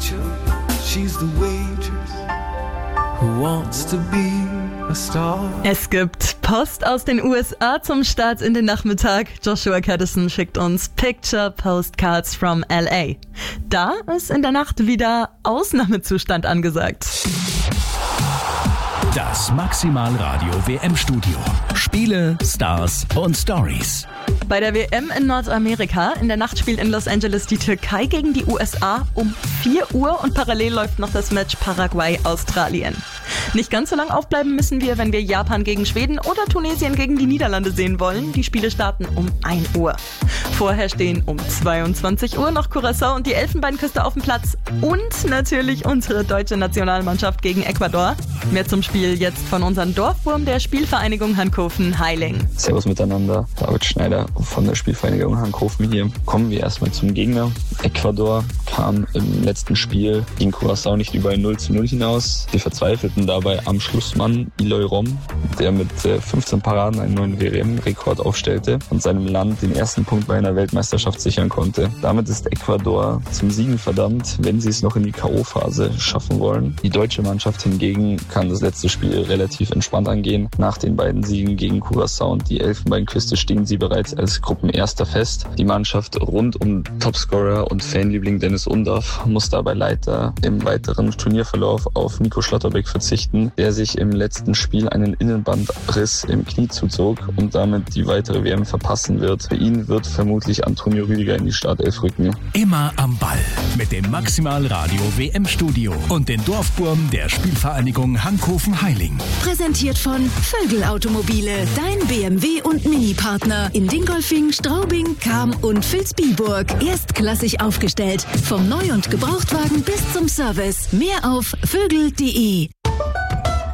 Rachel, she's the waitress who wants to be a star. Es gibt Post aus den USA zum Start in den Nachmittag. Joshua Caddison schickt uns Picture Postcards from LA. Da ist in der Nacht wieder Ausnahmezustand angesagt. Das Maximal Radio WM-Studio. Spiele, Stars und Stories. Bei der WM in Nordamerika in der Nacht spielt in Los Angeles die Türkei gegen die USA um 4 Uhr und parallel läuft noch das Match Paraguay-Australien. Nicht ganz so lang aufbleiben müssen wir, wenn wir Japan gegen Schweden oder Tunesien gegen die Niederlande sehen wollen. Die Spiele starten um 1 Uhr. Vorher stehen um 22 Uhr noch Curaçao und die Elfenbeinküste auf dem Platz. Und natürlich unsere deutsche Nationalmannschaft gegen Ecuador. Mehr zum Spiel jetzt von unserem Dorfwurm der Spielvereinigung Hankofen-Heiling. Servus miteinander, David Schneider von der Spielvereinigung Hankofen hier. Kommen wir erstmal zum Gegner. Ecuador kam im letzten Spiel gegen Curaçao nicht über ein 0:0 hinaus. Sie verzweifelten dabei am Schlussmann Eloy Rom, der mit 15 Paraden einen neuen WM-Rekord aufstellte und seinem Land den ersten Punkt bei einer Weltmeisterschaft sichern konnte. Damit ist Ecuador zum Siegen verdammt, wenn sie es noch in die K.O.-Phase schaffen wollen. Die deutsche Mannschaft hingegen kann das letzte Spiel relativ entspannt angehen. Nach den beiden Siegen gegen Curaçao und die Elfenbeinküste stehen sie bereits als Gruppenerster fest. Die Mannschaft rund um Topscorer und Fanliebling Dennis Undaff muss dabei leider im weiteren Turnierverlauf auf Nico Schlotterbeck verzichten, der sich im letzten Spiel einen Innenbandriss im Knie zuzog und damit die weitere WM verpassen wird. Für ihn wird vermutlich Antonio Rüdiger in die Startelf rücken. Immer am Ball mit dem Maximal Radio WM-Studio und den Dorfwurm der Spielvereinigung Hankofen-Heiling. Präsentiert von Vögel Automobile, dein BMW- und Mini-Partner in Dingolfing, Straubing, Cham und Vilsbiburg. Erstklassig aufgestellt, vom Neu- und Gebrauchtwagen bis zum Service. Mehr auf vögel.de.